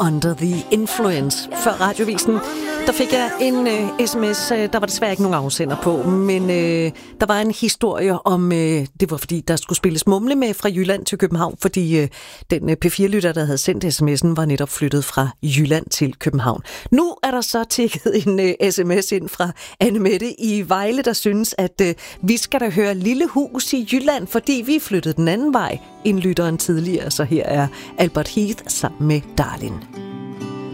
Under the Influence. Før radiovisen, der fik jeg en sms, der var desværre ikke nogen afsender på, men der var en historie om, det var fordi, der skulle spilles Mumle med fra Jylland til København, fordi den P4-lytter, der havde sendt sms'en, var netop flyttet fra Jylland til København. Nu er der så tækket en sms ind fra Anne-Mette i Vejle, der synes, at vi skal da høre Lille Hus i Jylland, fordi vi flyttede den anden vej end lytteren tidligere, så her er Albert Heath sammen med Darlin'.